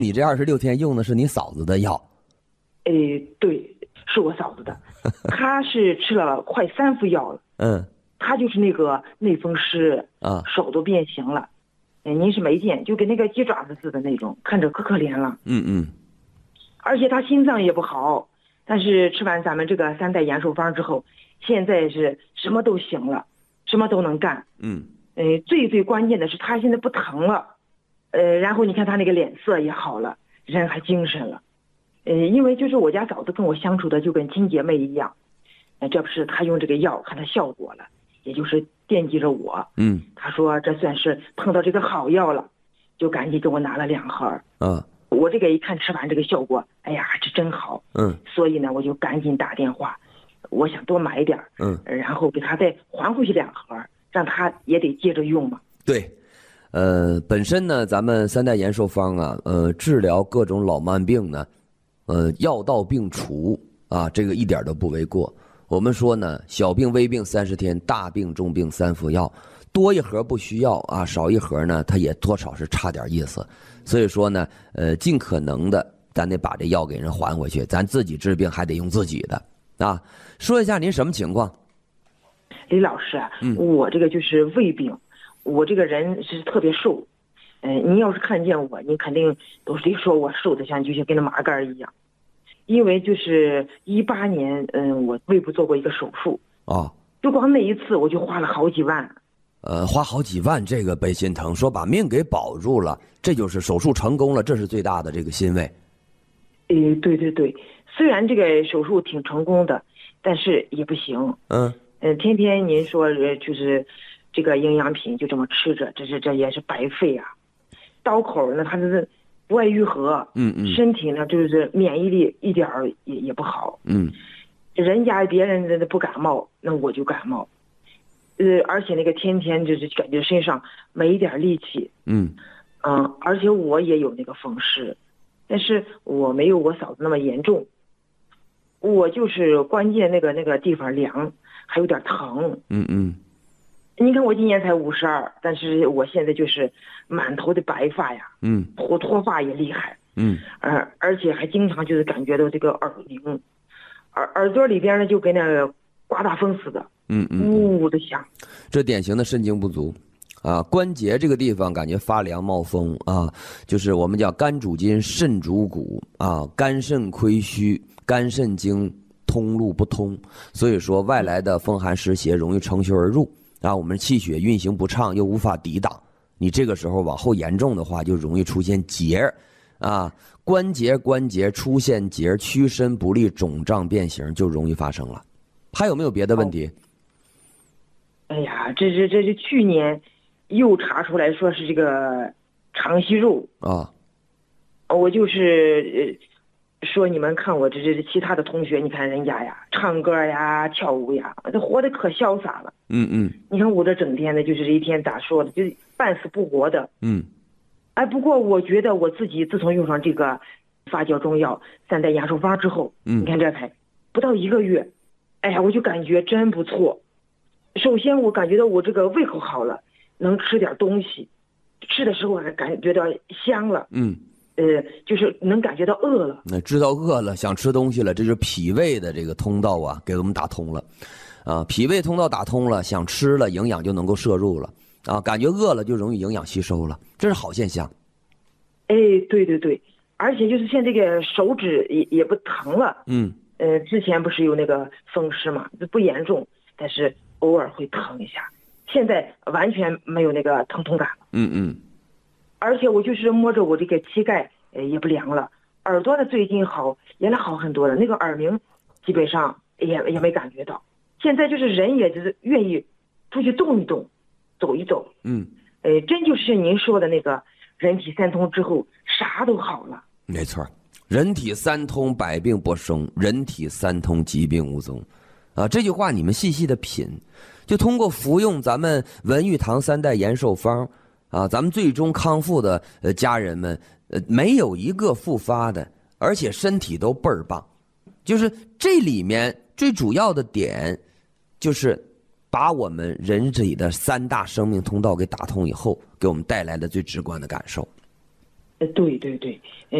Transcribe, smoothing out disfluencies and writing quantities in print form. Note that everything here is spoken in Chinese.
你这26天用的是你嫂子的药？ 对，是我嫂子的，她是吃了快3副药了。她就是那个类风湿啊，手都变形了。您是没见，就跟那个鸡爪子似的那种，看着可怜了。而且她心脏也不好，但是吃完咱们这个3代延寿方之后，现在是什么都行了，什么都能干。最关键的是她现在不疼了。然后你看她那个脸色也好了，人还精神了。因为就是我家嫂子跟我相处的就跟亲姐妹一样。这不是她用这个药看她效果了，也就是惦记着我。她说这算是碰到这个好药了，就赶紧给我拿了2盒。我这个一看吃完这个效果，哎呀这真好。所以呢我就赶紧打电话，我想多买点。然后给她再还回去2盒，让她也得接着用嘛。 对。本身呢，咱们3代延寿方啊，治疗各种老慢病呢，药到病除啊，这个一点都不为过。我们说呢，小病微病30天，大病重病3副药，多一盒不需要啊，少一盒呢，它也多少是差点意思。所以说呢，尽可能的，咱得把这药给人还回去，咱自己治病还得用自己的啊。说一下您什么情况？ 李老师，我这个就是胃病。我这个人是特别瘦，您要是看见我，您肯定都是说我瘦的就像跟那麻杆一样。因为就是18年，我胃部做过一个手术就光那一次我就花了好几万。 花好几万，这个倍心疼，说把命给保住了，这就是手术成功了，这是最大的这个欣慰。 对，虽然这个手术挺成功的，但是也不行。天天您说就是这个营养品就这么吃着，这也是白费啊。刀口呢，它是不爱愈合。身体呢就是免疫力一点也不好。人家别人不感冒，那我就感冒。而且那个天天就是感觉身上没一点力气。而且我也有那个风湿，但是我没有我嫂子那么严重。我就是关键那个地方凉，还有点疼。你看我今年才52，但是我现在就是满头的白发呀。脱发也厉害。而且还经常就是感觉到这个耳鸣，耳朵里边呢就跟那个刮大风似的。呜的响。 这典型的肾精不足啊，关节这个地方感觉发凉冒风啊，就是我们叫肝主筋，肾主骨啊，肝肾亏虚，肝肾经通路不通，所以说外来的风寒湿邪容易乘虚而入啊，我们气血运行不畅又无法抵挡，你这个时候往后严重的话就容易出现结啊，关节出现结，屈伸不利，肿胀变形就容易发生了。还有没有别的问题？ 哎呀，这去年又查出来说是这个肠息肉啊。 我就是说你们看我这其他的同学，你看人家呀唱歌呀跳舞呀，这活得可潇洒了。你看我这整天的就是一天咋说的，就是半死不活的。不过我觉得我自己自从用上这个发酵中药3代延寿方之后，你看这才不到1个月，哎呀我就感觉真不错。首先我感觉到我这个胃口好了，能吃点东西，吃的时候还感觉到香了。就是能感觉到饿了。 那知道饿了想吃东西了，这就是脾胃的这个通道啊给我们打通了啊，脾胃通道打通了，想吃了营养就能够摄入了啊，感觉饿了就容易营养吸收了，这是好现象。 对，而且就是现在这个手指也不疼了。之前不是有那个风湿嘛，不严重，但是偶尔会疼一下，现在完全没有那个疼痛感了。而且我就是摸着我这个膝盖也不凉了，耳朵的最近好，原来好很多了，那个耳鸣基本上也没感觉到，现在就是人也就是愿意出去动一动，走一走。真就是您说的那个人体3通之后啥都好了。 没错，人体3通百病不生，人体3通疾病无踪啊，这句话你们细细的品，就通过服用咱们文玉堂3代延寿方啊，咱们最终康复的家人们，没有一个复发的，而且身体都倍儿棒。就是这里面最主要的点，就是把我们人体的3大生命通道给打通以后，给我们带来的最直观的感受。 对对对。